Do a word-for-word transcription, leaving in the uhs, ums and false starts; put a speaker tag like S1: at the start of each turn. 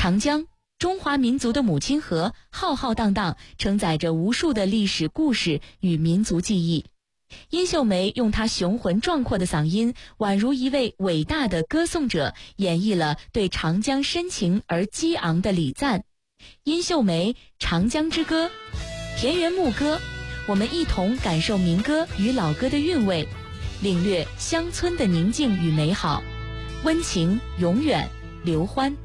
S1: 长江，中华民族的母亲河，浩浩荡荡，承载着无数的历史故事与民族记忆。殷秀梅用她雄浑壮阔的嗓音，宛如一位伟大的歌颂者，演绎了对长江深情而激昂的礼赞。殷秀梅《长江之歌》，田园牧歌，我们一同感受民歌与老歌的韵味，领略乡村的宁静与美好，温情永远，刘欢。